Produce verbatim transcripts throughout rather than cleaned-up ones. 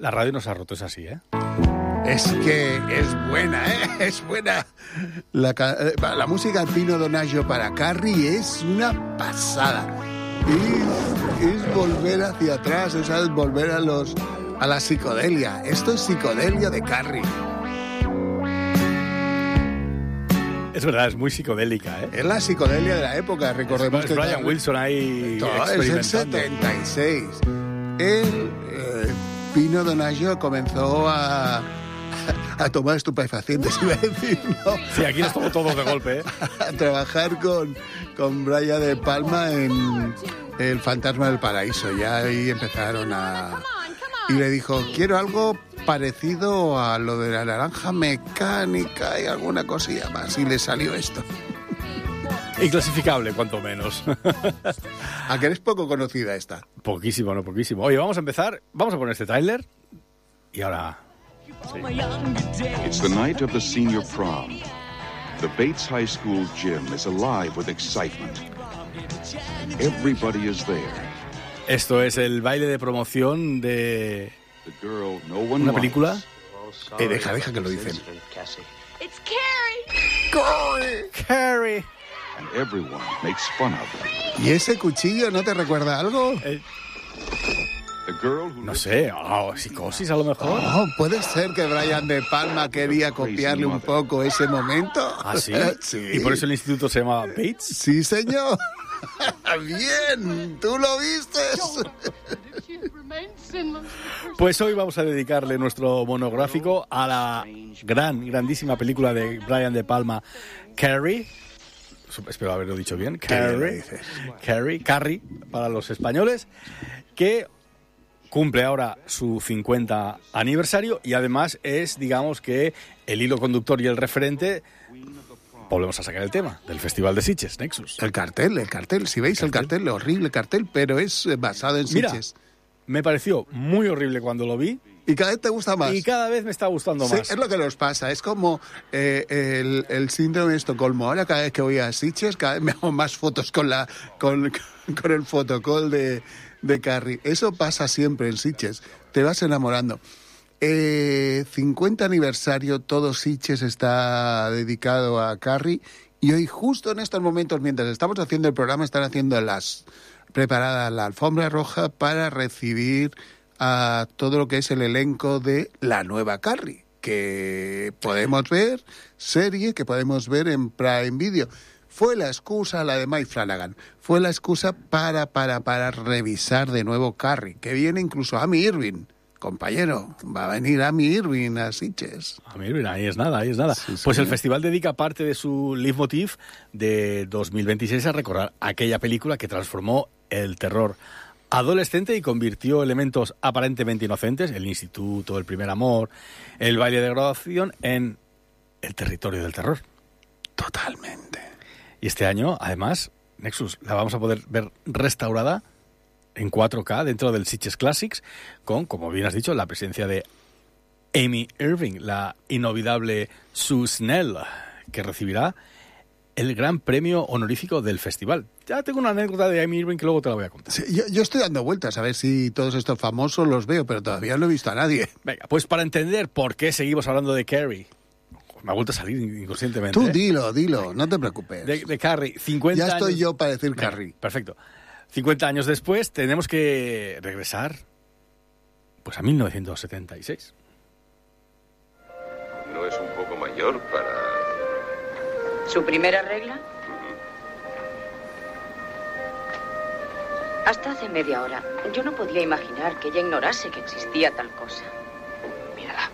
La radio nos ha roto, es así, ¿eh? Es que es buena, ¿eh? Es buena. La, la música de Pino Donaggio para Carrie es una pasada. Y es volver hacia atrás, es volver a los a la psicodelia. Esto es psicodelia de Carrie. Es verdad, es muy psicodélica, ¿eh? Es la psicodelia de la época, recordemos es que... Brian Carrie, Wilson ahí todo experimentando. Es el setenta y seis. El eh, Pino Donaggio comenzó a... a tomar estupefacientes, iba a decir, ¿no? Sí, aquí nos tomó todos de golpe, ¿eh? A trabajar con, con Brian De Palma en El Fantasma del Paraíso. Ya ahí empezaron a... Y le dijo, quiero algo parecido a lo de la naranja mecánica y alguna cosilla más. Y le salió esto. Inclasificable, cuanto menos. ¿A que eres poco conocida esta? Poquísimo, no, poquísimo. Oye, vamos a empezar. Vamos a poner este tráiler. Y ahora... Sí. It's the night of the senior prom. The Bates High School gym is alive with excitement. Everybody is there. Esto es el baile de promoción de The girl no one una película. Eh, deja, deja que lo dicen. It's Carrie. ¡Corre! Carrie. And everyone makes fun of her. ¿Y ese cuchillo no te recuerda algo? Eh, The girl who no sé, oh, psicosis a lo mejor. Oh, puede ser que Brian De Palma quería copiarle un poco ese momento. ¿Ah, sí? Sí. ¿Y por eso el instituto se llama Bates? Sí, señor. Bien, tú lo viste. Pues hoy vamos a dedicarle nuestro monográfico a la gran, grandísima película de Brian De Palma, Carrie. Espero haberlo dicho bien. Carrie. Carrie, Carrie, para los españoles, que cumple ahora su cincuenta aniversario y además es, digamos que, el hilo conductor y el referente. Volvemos a sacar el tema del Festival de Sitges, Nexus. El cartel, el cartel, si veis el cartel, el horrible cartel, pero es basado en Mira, Sitges. Me pareció muy horrible cuando lo vi. Y cada vez te gusta más. Y cada vez me está gustando Sí, más. es lo que nos pasa, es como eh, el, el síndrome de Estocolmo. Ahora cada vez que voy a Sitges, cada vez me hago más fotos con la con, con el fotocall de, de Carrie. Eso pasa siempre en Sitges, te vas enamorando. Eh, cincuenta aniversario, todo Sitges está dedicado a Carrie y hoy justo en estos momentos, mientras estamos haciendo el programa, están haciendo las preparada la alfombra roja para recibir a todo lo que es el elenco de la nueva Carrie, que podemos ver, serie que podemos ver en Prime Video. Fue la excusa, la de Mike Flanagan, fue la excusa para, para, para revisar de nuevo Carrie, que viene incluso Amy Irving. Compañero, va a venir Amy Irving a Sitges. Amy Irving, ahí es nada, ahí es nada. Sí, sí. Pues el festival dedica parte de su leitmotiv de dos mil veintiséis a recordar aquella película que transformó el terror adolescente y convirtió elementos aparentemente inocentes, el instituto, el primer amor, el baile de graduación, en el territorio del terror. Totalmente. Y este año, además, Nexus, la vamos a poder ver restaurada en cuatro K dentro del Sitges Classics, con, como bien has dicho, la presencia de Amy Irving, la inolvidable Sue Snell, que recibirá el gran premio honorífico del festival. Ya tengo una anécdota de Amy Irving que luego te la voy a contar. Sí, yo, yo estoy dando vueltas a ver si todos estos famosos los veo, pero todavía no he visto a nadie. Venga, pues para entender por qué seguimos hablando de Carrie, me ha vuelto a salir inconscientemente. Tú ¿eh? dilo, dilo, no te preocupes. De, de Carrie, cincuenta ya estoy años... yo para decir Venga, Carrie. Perfecto. cincuenta años después tenemos que regresar pues a mil novecientos setenta y seis. ¿No es un poco mayor para...? ¿Su primera regla? Hasta hace media hora yo no podía imaginar que ella ignorase que existía tal cosa. Mírala.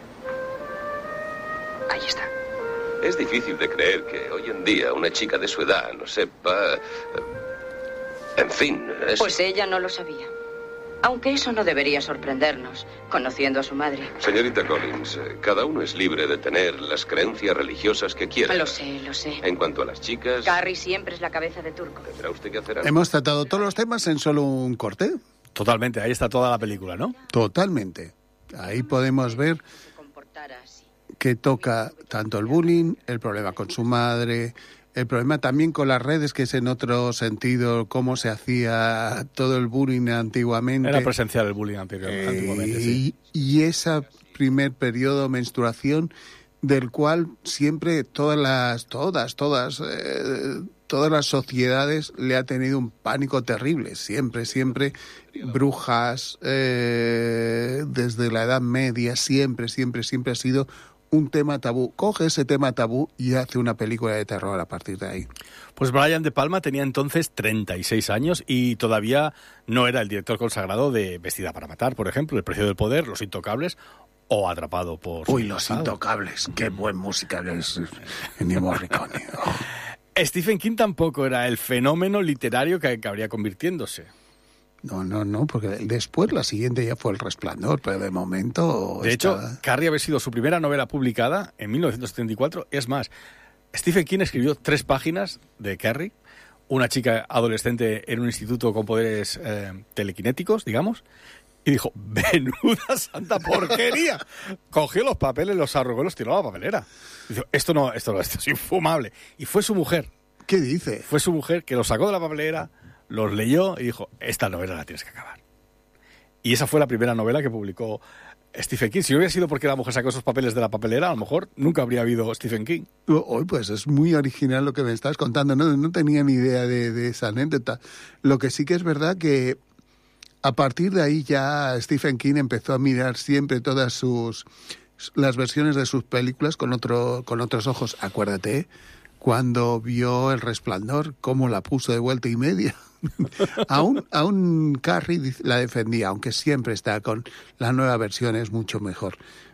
Ahí está. Es difícil de creer que hoy en día una chica de su edad no sepa... En fin, es... Pues ella no lo sabía. Aunque eso no debería sorprendernos, conociendo a su madre. Señorita Collins, eh, cada uno es libre de tener las creencias religiosas que quiera. Lo sé, lo sé. En cuanto a las chicas... Carrie siempre es la cabeza de turco. Tendrá usted que hacer algo. Hemos tratado todos los temas en solo un corte. Totalmente, ahí está toda la película, ¿no? Totalmente. Ahí podemos ver Se comportara así. que toca tanto el bullying, el problema con su madre, el problema también con las redes, que es en otro sentido cómo se hacía todo el bullying antiguamente. Era presencial el bullying anterior, eh, antiguamente, sí. Y, y ese primer periodo de menstruación, del cual siempre todas las, todas, todas, eh, todas las sociedades le ha tenido un pánico terrible. Siempre, siempre, brujas, eh, desde la Edad Media, siempre, siempre, siempre ha sido un tema tabú. Coge ese tema tabú y hace una película de terror a partir de ahí. Pues Brian De Palma tenía entonces treinta y seis años y todavía no era el director consagrado de Vestida para matar, por ejemplo, El precio del poder, Los intocables o Atrapado por... Uy, Los pasado. Intocables, qué buen musical es Ennio Morricone. Oh. Stephen King tampoco era el fenómeno literario que acabaría convirtiéndose. No, no, no, porque después la siguiente ya fue El Resplandor, pero de momento... De está... hecho, Carrie había sido su primera novela publicada en mil novecientos setenta y cuatro. Es más, Stephen King escribió tres páginas de Carrie, una chica adolescente en un instituto con poderes eh, telequinéticos, digamos, y dijo, ¡menuda santa porquería! Cogió los papeles, los arrugó y los tiró a la papelera. Y dijo, esto no, esto no, esto es infumable. Y fue su mujer. ¿Qué dice? Fue su mujer que los sacó de la papelera, los leyó y dijo, esta novela la tienes que acabar. Y esa fue la primera novela que publicó Stephen King. Si no hubiera sido porque la mujer sacó esos papeles de la papelera, a lo mejor nunca habría habido Stephen King. Hoy pues es muy original lo que me estás contando. No, no tenía ni idea de, de esa anécdota. Lo que sí que es verdad que a partir de ahí ya Stephen King empezó a mirar siempre todas sus las versiones de sus películas con otro con otros ojos. Acuérdate cuando vio El Resplandor, cómo la puso de vuelta y media. aún, aún Carrie la defendía, aunque siempre está con la nueva versión, es mucho mejor.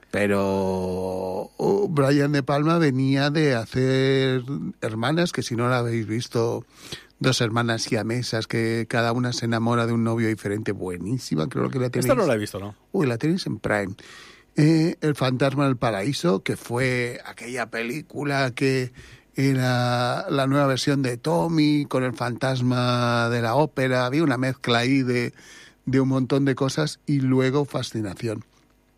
Pero oh, Brian De Palma venía de hacer Hermanas, que si no la habéis visto, dos hermanas siamesas que cada una se enamora de un novio diferente, buenísima, creo que la tenéis. Esta no la he visto, ¿no? Uy, la tenéis en Prime. Eh, El fantasma del paraíso, que fue aquella película que era la nueva versión de Tommy con el fantasma de la ópera, había una mezcla ahí de, de un montón de cosas, y luego Fascinación.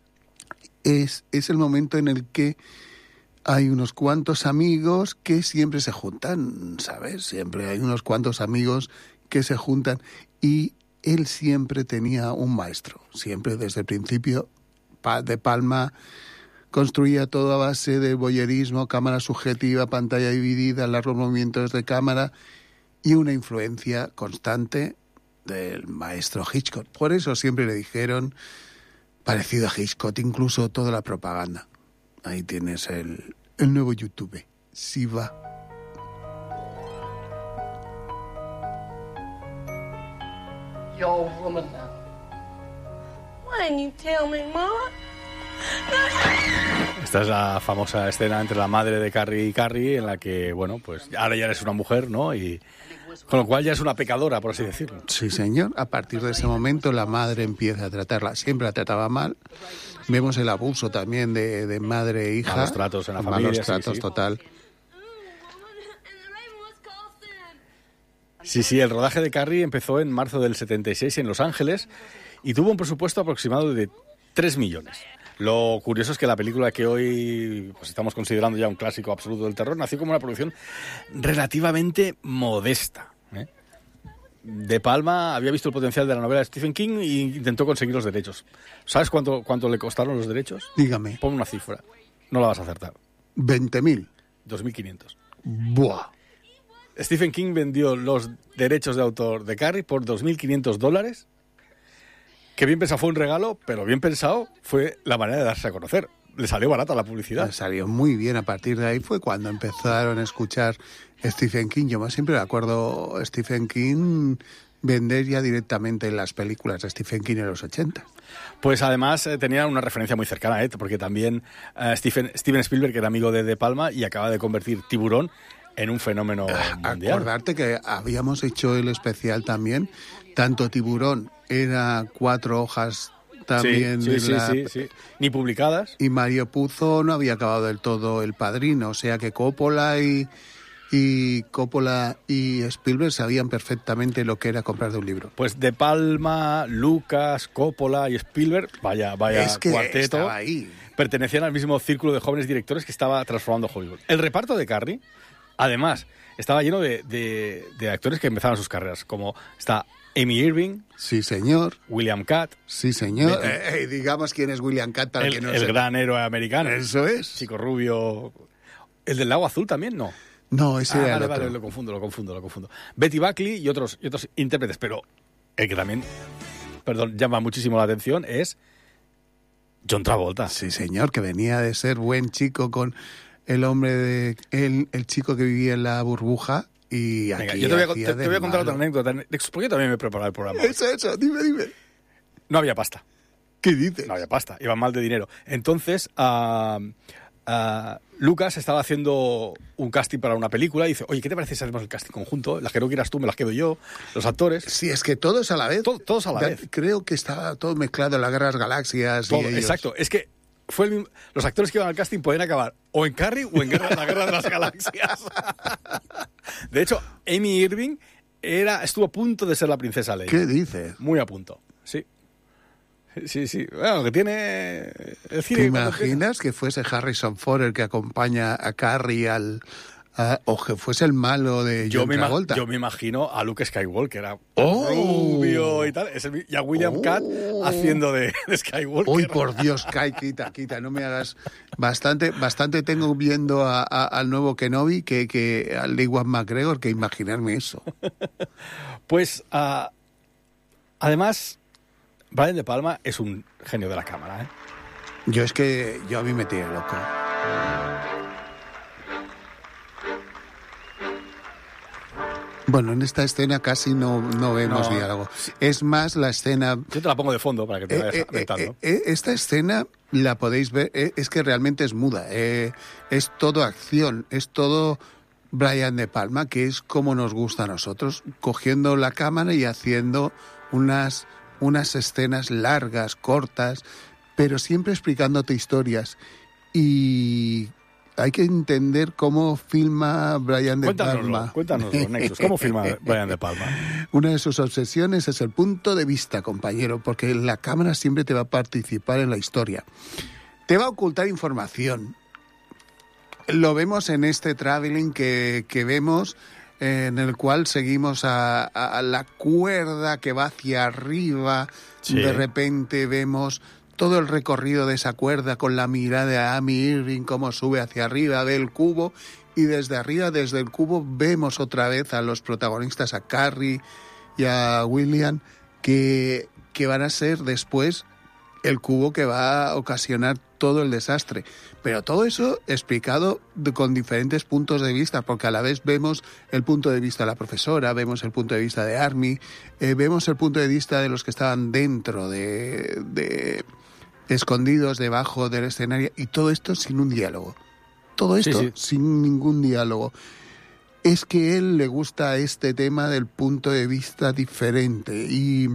Es, es el momento en el que hay unos cuantos amigos que siempre se juntan, ¿sabes? Siempre hay unos cuantos amigos que se juntan, y él siempre tenía un maestro, siempre desde el principio. De Palma construía todo a base de voyerismo, cámara subjetiva, pantalla dividida, largos movimientos de cámara y una influencia constante del maestro Hitchcock. Por eso siempre le dijeron parecido a Hitchcock, incluso toda la propaganda. Ahí tienes el, el nuevo YouTube. Sí va. You old woman now. Why didn't you tell me, Ma? Esta es la famosa escena entre la madre de Carrie y Carrie, en la que, bueno, pues ahora ya eres una mujer, ¿no? Y con lo cual ya es una pecadora, por así decirlo. Sí, señor. A partir de ese momento la madre empieza a tratarla. Siempre la trataba mal. Vemos el abuso también de, de madre e hija. Malos tratos en la familia. Malos tratos, sí, sí. Total. Sí, sí, el rodaje de Carrie empezó en marzo del setenta y seis en Los Ángeles y tuvo un presupuesto aproximado de tres millones. Lo curioso es que la película que hoy pues, estamos considerando ya un clásico absoluto del terror nació como una producción relativamente modesta, ¿eh? De Palma había visto el potencial de la novela de Stephen King e intentó conseguir los derechos. ¿Sabes cuánto, cuánto le costaron los derechos? Dígame. Pon una cifra. No la vas a acertar. veinte mil. dos mil quinientos. Buah. Stephen King vendió los derechos de autor de Carrie por dos mil quinientos dólares. Que bien pensado fue un regalo, pero bien pensado fue la manera de darse a conocer. Le salió barata la publicidad. Le salió muy bien. A partir de ahí fue cuando empezaron a escuchar Stephen King. Yo más siempre me acuerdo Stephen King vender ya directamente en las películas de Stephen King en los ochenta. Pues además eh, tenía una referencia muy cercana, ¿eh? Porque también eh, Stephen, Steven Spielberg era amigo de De Palma y acaba de convertir Tiburón en un fenómeno mundial. Acordarte que habíamos hecho el especial también, tanto Tiburón era cuatro hojas también. Sí, sí, la... sí, sí, sí. Ni publicadas. Y Mario Puzo no había acabado del todo El Padrino, o sea que Coppola y, y Coppola y Spielberg sabían perfectamente lo que era comprar de un libro. Pues De Palma, Lucas, Coppola y Spielberg, vaya, vaya es que cuarteto, estaba ahí. Pertenecían al mismo círculo de jóvenes directores que estaba transformando Hollywood. El reparto de Carrie Además, estaba lleno de, de, de actores que empezaban sus carreras, como está Amy Irving. Sí, señor. William Catt. Sí, señor. Eh, eh, digamos quién es William Catt para el, que no El sepa. gran héroe americano. Eso es. Chico rubio. ¿El del lago azul también? No. No, ese ah, era vale, el otro. vale, lo confundo, lo confundo, lo confundo. Betty Buckley y otros, y otros intérpretes, pero el que también, perdón, llama muchísimo la atención es John Travolta. Sí, señor, que venía de ser buen chico con el hombre de... El, el chico que vivía en la burbuja y aquí Venga, yo te voy a, hacía te, te de voy a contar malo. otra anécdota, porque yo también me he preparado el programa. Eso, eso, dime, dime. No había pasta. ¿Qué dices? No había pasta, iban mal de dinero. Entonces, uh, uh, Lucas estaba haciendo un casting para una película y dice, oye, ¿qué te parece si hacemos el casting conjunto? Las que no quieras tú, me las quedo yo, los actores. Sí, es que todos a la vez. Todo, todos a la Da, vez. Creo que estaba todo mezclado en la Guerra de las Galaxias. Todo, y ellos. exacto. Es que fue el mismo, los actores que iban al casting podían acabar o en Carrie o en Guerra, la Guerra de las Galaxias. De hecho, Amy Irving era, estuvo a punto de ser la princesa Leia. ¿Qué dices? Muy a punto, sí. Sí, sí. Bueno, que tiene el cine. ¿Te imaginas que fuese Harrison Ford el que acompaña a Carrie al... A, o que fuese el malo de yo John me, Travolta? yo me imagino a Luke Skywalker, a Oh. rubio y tal, es el, y a William Oh. Catt haciendo de, de Skywalker. Uy, por Dios, Kai, quita, quita, no me hagas... Bastante bastante tengo viendo a, a, al nuevo Kenobi que, que al Ewan McGregor que imaginarme eso. Pues, uh, además, Brian De Palma es un genio de la cámara, ¿eh? Yo es que yo a mí me tiene loco. Bueno, en esta escena casi no, no vemos No. diálogo. Es más la escena... Yo te la pongo de fondo para que te Eh, vayas eh, aventando. eh, eh, esta escena la podéis ver, eh, es que realmente es muda. Eh, es todo acción, es todo Brian De Palma, que es como nos gusta a nosotros, cogiendo la cámara y haciendo unas, unas escenas largas, cortas, pero siempre explicándote historias. Y hay que entender cómo filma Brian De Cuéntanoslo, Palma. cuéntanoslo, Nexus. ¿Cómo filma Brian De Palma? Una de sus obsesiones es el punto de vista, compañero, porque la cámara siempre te va a participar en la historia. Te va a ocultar información. Lo vemos en este traveling que, que vemos, eh, en el cual seguimos a, a la cuerda que va hacia arriba. Sí. De repente vemos todo el recorrido de esa cuerda con la mirada de Amy Irving, cómo sube hacia arriba, ve el cubo, y desde arriba, desde el cubo, vemos otra vez a los protagonistas, a Carrie y a William, que, que van a ser después el cubo que va a ocasionar todo el desastre. Pero todo eso explicado de, con diferentes puntos de vista, porque a la vez vemos el punto de vista de la profesora, vemos el punto de vista de Armie, eh, vemos el punto de vista de los que estaban dentro, de, de escondidos debajo del escenario, y todo esto sin un diálogo. Todo esto Sí, sí. sin ningún diálogo. Es que a él le gusta este tema del punto de vista diferente y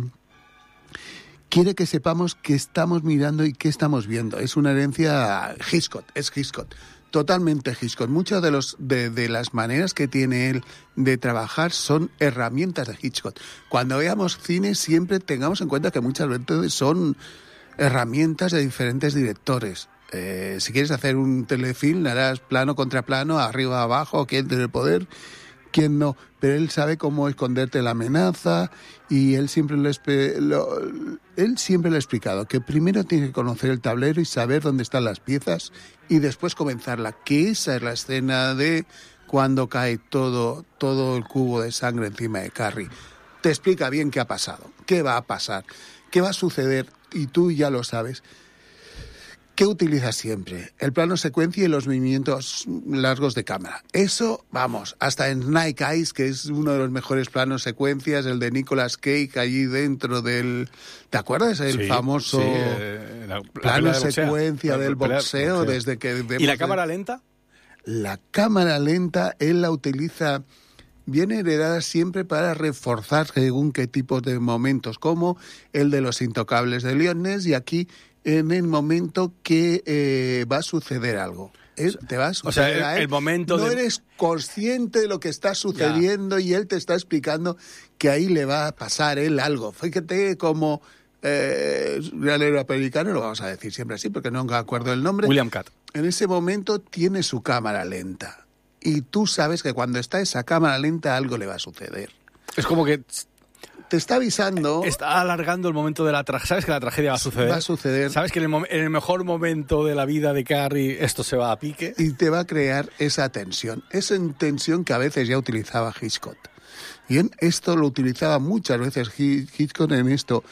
quiere que sepamos qué estamos mirando y qué estamos viendo. Es una herencia Hitchcock, es Hitchcock, totalmente Hitchcock. Muchas de, los, de, de las maneras que tiene él de trabajar son herramientas de Hitchcock. Cuando veamos cine siempre tengamos en cuenta que muchas veces son herramientas de diferentes directores. Eh, si quieres hacer un telefilm, harás plano contra plano, arriba, abajo, quién tiene el poder, quién no. Pero él sabe cómo esconderte la amenaza y él siempre le, lo, él siempre le ha explicado que primero tiene que conocer el tablero y saber dónde están las piezas y después comenzarla. Que esa es la escena de cuando cae todo, todo el cubo de sangre encima de Carrie. Te explica bien qué ha pasado, qué va a pasar, qué va a suceder y tú ya lo sabes. ¿Qué utilizas siempre? El plano secuencia y los movimientos largos de cámara. Eso, vamos, hasta en Snake Eyes, que es uno de los mejores planos secuencias, el de Nicolas Cage allí dentro del... ¿Te acuerdas? El Sí, famoso sí, eh, la- la plano pelea de boxeo. secuencia La del pelea- boxeo, boxeo. desde que vemos... ¿Y la el- cámara lenta? La cámara lenta, él la utiliza... Viene heredada siempre para reforzar según qué tipos de momentos, como el de Los Intocables de Liam Neeson, y aquí en el momento que eh, va a suceder algo. ¿Eh? Te va a suceder O sea, el- a él. el momento No de- eres consciente de lo que está sucediendo y él te está explicando que ahí le va a pasar él algo. Fíjate como eh, Real Héroe Americano, lo vamos a decir siempre así porque no me acuerdo el nombre. William Catt. En ese momento tiene su cámara lenta. y tú sabes que cuando está esa cámara lenta algo le va a suceder. Es como que te está avisando. Está alargando el momento de la tragedia. Sabes que la tragedia va a suceder. Va a suceder. Sabes que en el, mom- en el mejor momento de la vida de Carrie esto se va a pique. Y te va a crear esa tensión. Esa tensión que a veces ya utilizaba Hitchcock. Y en esto lo utilizaba muchas veces Hitchcock en esto.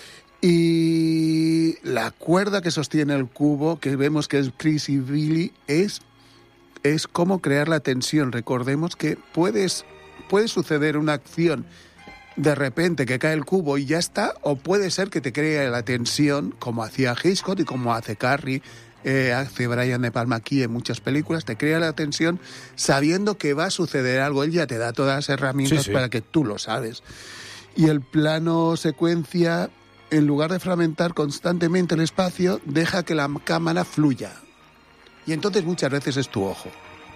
Y la cuerda que sostiene el cubo, que vemos que es Chris y Billy, es, es cómo crear la tensión. Recordemos que puedes, puede suceder una acción de repente que cae el cubo y ya está, o puede ser que te cree la tensión, como hacía Hitchcock y como hace Carrie, eh, hace Brian De Palma aquí en muchas películas, te crea la tensión sabiendo que va a suceder algo. Él ya te da todas las herramientas sí, sí. para que tú lo sabes. Y el plano secuencia, en lugar de fragmentar constantemente el espacio, deja que la cámara fluya. Y entonces muchas veces es tu ojo,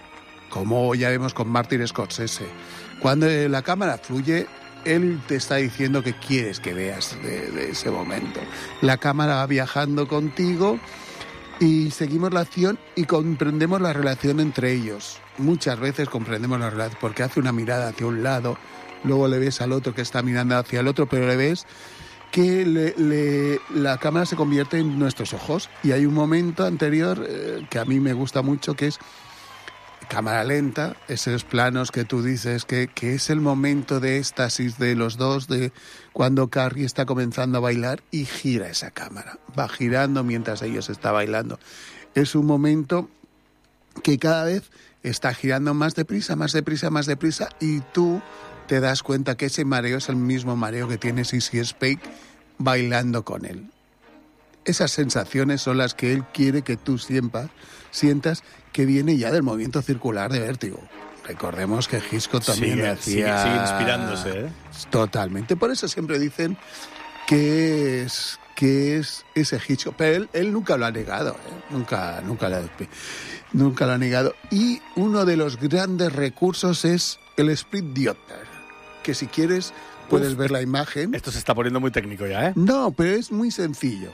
como ya vemos con Martin Scorsese. Cuando la cámara fluye, él te está diciendo que quieres que veas de, de ese momento. La cámara va viajando contigo y seguimos la acción y comprendemos la relación entre ellos. Muchas veces comprendemos la relación porque hace una mirada hacia un lado, luego le ves al otro que está mirando hacia el otro, pero le ves que le, le, la cámara se convierte en nuestros ojos. Y hay un momento anterior eh, que a mí me gusta mucho, que es cámara lenta, esos planos que tú dices que, que es el momento de éxtasis de los dos, de cuando Carrie está comenzando a bailar y gira esa cámara, va girando mientras ellos están bailando. Es un momento que cada vez está girando más deprisa, más deprisa, más deprisa, y tú te das cuenta que ese mareo es el mismo mareo que tiene Sissy Spacek bailando con él. Esas sensaciones son las que él quiere que tú sientas, sientas que viene ya del movimiento circular de Vértigo. Recordemos que Hitchcock también sigue, hacía... Sigue, sigue inspirándose, ¿eh? Totalmente. Por eso siempre dicen que es, que es ese Hitchcock. Pero él, él nunca lo ha negado, ¿eh? Nunca, nunca, lo ha, nunca lo ha negado. Y uno de los grandes recursos es el split diopter, que si quieres puedes Uf, ver la imagen. Esto se está poniendo muy técnico ya, ¿eh? No, pero es muy sencillo.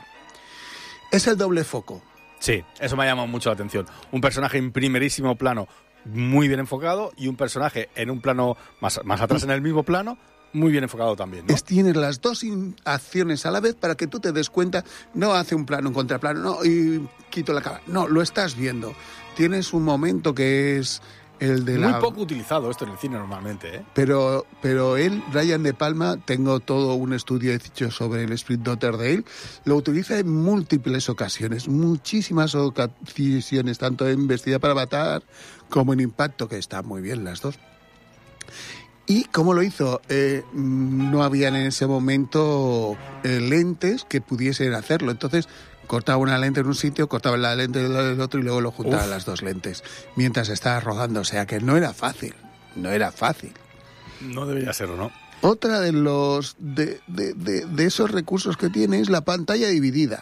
Es el doble foco. Sí, eso me ha llamado mucho la atención. Un personaje en primerísimo plano muy bien enfocado y un personaje en un plano más, más atrás en el mismo plano muy bien enfocado también, ¿no? Es, tienes las dos in- acciones a la vez para que tú te des cuenta. No hace un plano, un contraplano, no, y quito la cámara. No, lo estás viendo. Tienes un momento que es el de muy la... poco utilizado esto en el cine normalmente, ¿eh? Pero, pero él, Brian De Palma, tengo todo un estudio hecho sobre el split daughter de él, lo utiliza en múltiples ocasiones, muchísimas ocasiones, tanto en Vestida para Matar como en Impacto, que están muy bien las dos. ¿Y cómo lo hizo? Eh, no habían en ese momento eh, lentes que pudiesen hacerlo, entonces cortaba una lente en un sitio, cortaba la lente del otro y luego lo juntaba Uf. las dos lentes mientras estaba rodando. O sea que no era fácil, no era fácil. No debería serlo, ¿no? Otra de los de, de, de, de esos recursos que tiene es la pantalla dividida.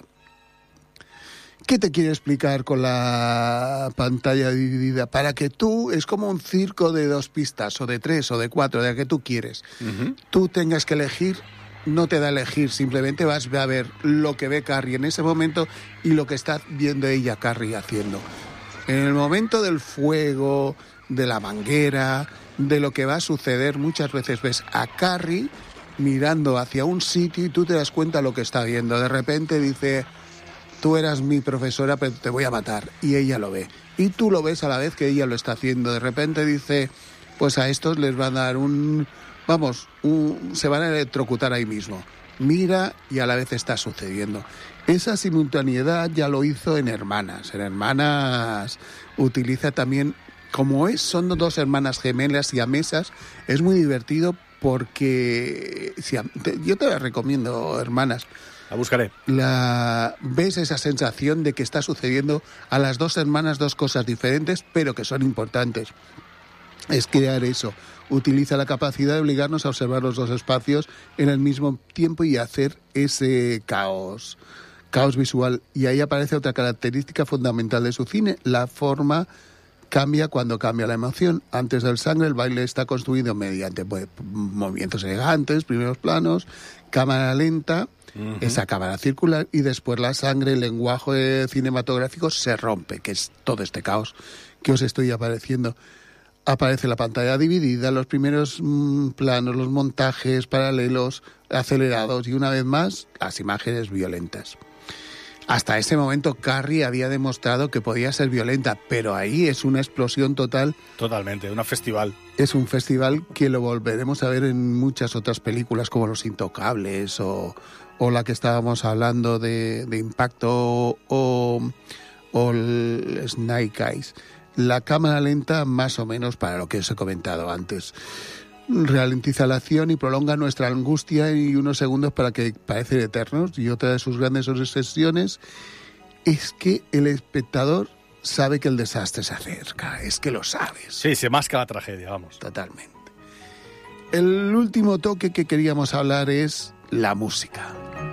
¿Qué te quiere explicar con la pantalla dividida? Para que tú, es como un circo de dos pistas, o de tres, o de cuatro, de la que tú quieres. Uh-huh. Tú tengas que elegir. No te da a elegir, simplemente vas a ver lo que ve Carrie en ese momento y lo que está viendo ella, Carrie, haciendo. En el momento del fuego, de la manguera, de lo que va a suceder, muchas veces ves a Carrie mirando hacia un sitio y tú te das cuenta de lo que está viendo. De repente dice, tú eras mi profesora, pero te voy a matar. Y ella lo ve. Y tú lo ves a la vez que ella lo está haciendo. De repente dice, pues a estos les va a dar un... Vamos, un, se van a electrocutar ahí mismo. Mira y a la vez está sucediendo. Esa simultaneidad ya lo hizo en Hermanas. En Hermanas utiliza también, como es, son dos hermanas gemelas siamesas, es muy divertido porque si, te, yo te la recomiendo, Hermanas. La buscaré. La, ves esa sensación de que está sucediendo a las dos hermanas dos cosas diferentes, pero que son importantes. Es crear eso. Utiliza la capacidad de obligarnos a observar los dos espacios en el mismo tiempo y hacer ese caos, caos visual. Y ahí aparece otra característica fundamental de su cine. La forma cambia cuando cambia la emoción. Antes del sangre, el baile está construido mediante pues, movimientos elegantes, primeros planos, cámara lenta, uh-huh. esa cámara circular, y después la sangre, el lenguaje cinematográfico se rompe, que es todo este caos que os estoy apareciendo. aparece la pantalla dividida, los primeros mmm, planos, los montajes paralelos, acelerados y una vez más las imágenes violentas. Hasta ese momento Carrie había demostrado que podía ser violenta, pero ahí es una explosión total. Totalmente, un festival. Es un festival que lo volveremos a ver en muchas otras películas como Los Intocables o, o la que estábamos hablando de, de Impacto o, o el Snake Eyes. La cámara lenta más o menos para lo que os he comentado antes. Ralentiza la acción y prolonga nuestra angustia y unos segundos para que parecen eternos. Y otra de sus grandes obsesiones es que el espectador sabe que el desastre se acerca, es que lo sabes. Sí, se masca la tragedia, vamos. Totalmente. El último toque que queríamos hablar es la música.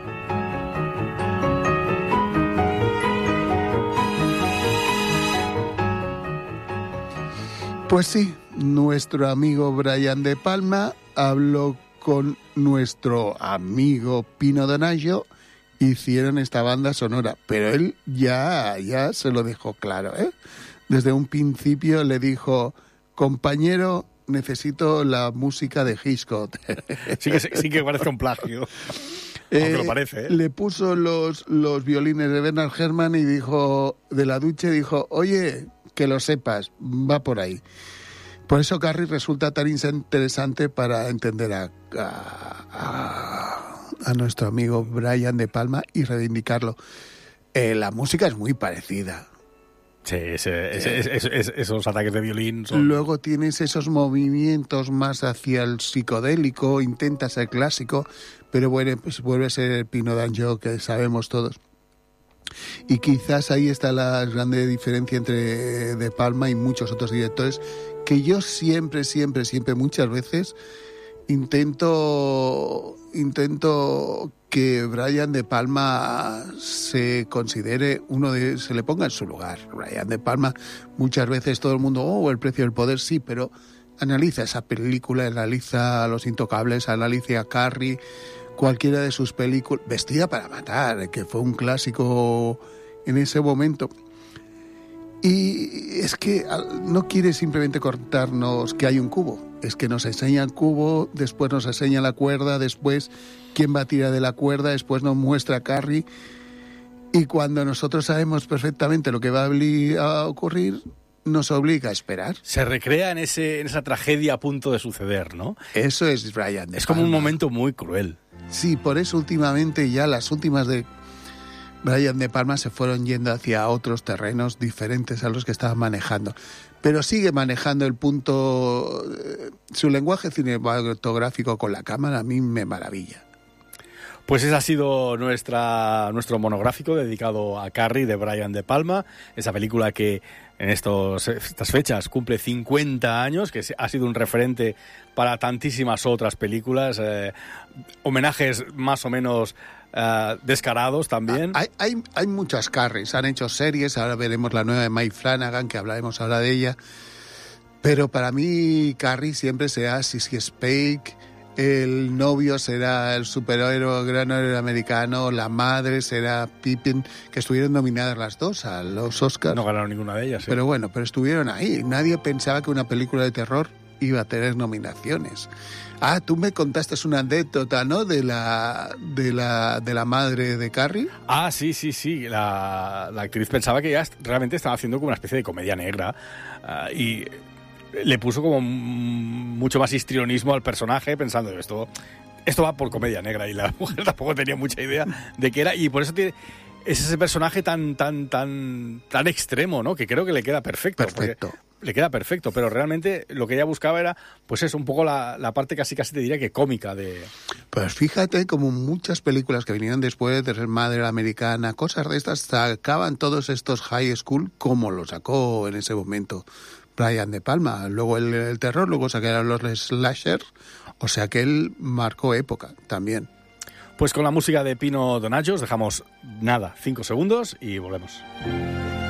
Pues sí, nuestro amigo Brian De Palma habló con nuestro amigo Pino Donaggio, hicieron esta banda sonora, pero él ya, ya se lo dejó claro, ¿eh? Desde un principio le dijo, compañero, necesito la música de Hitchcock. Sí que, sí que parece un plagio. Eh, Aunque lo parece, ¿eh? Le puso los, los violines de Bernard Herrmann y dijo, de la ducha, dijo, oye, que lo sepas, va por ahí. Por eso Carrie resulta tan interesante para entender a, a, a, a nuestro amigo Brian De Palma y reivindicarlo. Eh, la música es muy parecida. Sí, ese, ese, ese, ese, esos ataques de violín son... Luego tienes esos movimientos más hacia el psicodélico, intenta ser clásico, pero bueno, pues vuelve a ser el Pino Donaggio que sabemos todos. Y quizás ahí está la grande diferencia entre De Palma y muchos otros directores, que yo siempre, siempre, siempre, muchas veces intento, intento que Brian De Palma se considere uno de, se le ponga en su lugar. Brian De Palma, muchas veces todo el mundo, oh, El precio del poder, sí, pero analiza esa película, analiza Los Intocables, analiza a Carrie, cualquiera de sus películas, Vestida para matar, que fue un clásico en ese momento. Y es que no quiere simplemente contarnos que hay un cubo, es que nos enseña el cubo, después nos enseña la cuerda, después quién va a tirar de la cuerda, después nos muestra a Carrie, y cuando nosotros sabemos perfectamente lo que va a ocurrir, nos obliga a esperar. Se recrea en ese en esa tragedia a punto de suceder, ¿no? Eso es Brian De Es como Palma. un momento muy cruel. Sí, por eso últimamente ya las últimas de Brian De Palma se fueron yendo hacia otros terrenos diferentes a los que estaba manejando. Pero sigue manejando el punto... Su lenguaje cinematográfico con la cámara a mí me maravilla. Pues ese ha sido nuestra, nuestro monográfico dedicado a Carrie de Brian De Palma, esa película que en estos, estas fechas cumple cincuenta años, que ha sido un referente para tantísimas otras películas, eh, homenajes más o menos eh, descarados también. Hay, hay, hay muchas Carries, han hecho series, ahora veremos la nueva de Mike Flanagan, que hablaremos ahora de ella, pero para mí Carrie siempre será Sissy Spacek, el novio será el superhéroe, gran héroe americano, la madre será Pippin, que estuvieron nominadas las dos a los Oscars. No ganaron ninguna de ellas. ¿sí? Pero bueno, pero estuvieron ahí. Nadie pensaba que una película de terror iba a tener nominaciones. Ah, tú me contaste una anécdota, ¿no? De la de la de la madre de Carrie. Ah, sí, sí, sí. La, la actriz pensaba que ya realmente estaba haciendo como una especie de comedia negra uh, y le puso como mucho más histrionismo al personaje, pensando esto esto va por comedia negra, y la mujer tampoco tenía mucha idea de qué era, y por eso tiene es ese personaje tan tan tan tan extremo, ¿no? Que creo que le queda perfecto. Perfecto. Le queda perfecto, pero realmente lo que ella buscaba era, pues eso, un poco la, la parte casi casi te diría que cómica de... Pues fíjate, como muchas películas que vinieron después de ser Madre Americana, cosas de estas, sacaban todos estos high school como lo sacó en ese momento Brian De Palma. Luego el, el terror, luego sacaron los slasher, o sea que él marcó época también. Pues con la música de Pino Donaggio os dejamos nada, cinco segundos y volvemos.